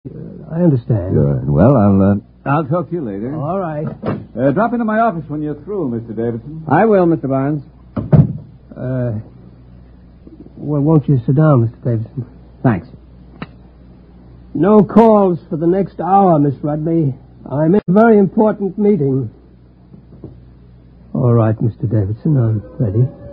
I understand. Good. Well, I'll talk to you later. All right. Drop into my office when you're through, Mr. Davidson. I will, Mr. Barnes. Well, won't you sit down, Mr. Davidson? Thanks. No calls for the next hour, Miss Rudley. I'm in a very important meeting. All right, Mr. Davidson, I'm ready.